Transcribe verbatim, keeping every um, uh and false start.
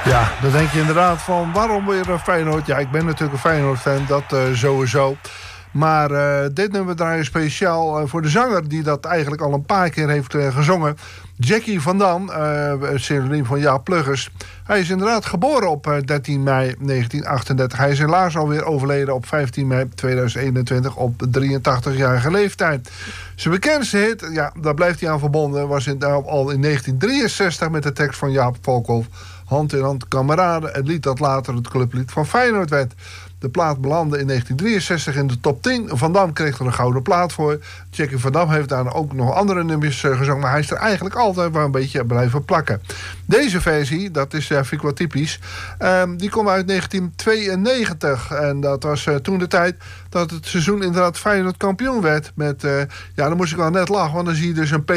Ja, dan denk je inderdaad van waarom weer een Feyenoord? Ja, ik ben natuurlijk een Feyenoord-fan, dat uh, sowieso. Maar uh, dit nummer draaien speciaal uh, voor de zanger die dat eigenlijk al een paar keer heeft uh, gezongen. Jackie van Dam, uh, pseudoniem van Jaap Pluggers. Hij is inderdaad geboren op uh, dertien mei negentien achtendertig. Hij is helaas alweer overleden op vijftien mei tweeduizend eenentwintig op drieëntachtigjarige leeftijd. Zijn bekendste hit, ja, daar blijft hij aan verbonden, was in, uh, al in negentien drieënzestig met de tekst van Jaap Valkhoff. Hand in hand kameraden, het lied dat later het clublied van Feyenoord werd. De plaat belandde in negentien drieënzestig in de top tien. Van Dam kreeg er een gouden plaat voor. Jackie van Dam heeft daar ook nog andere nummers uh, gezongen, maar hij is er eigenlijk altijd wel een beetje blijven plakken. Deze versie, dat is, uh, vind ik wel typisch, um, die komt uit negentien tweeënnegentig. En dat was uh, toen de tijd dat het seizoen inderdaad Feyenoord kampioen werd. Met, uh, ja, dan moest ik wel net lachen, want dan zie je dus een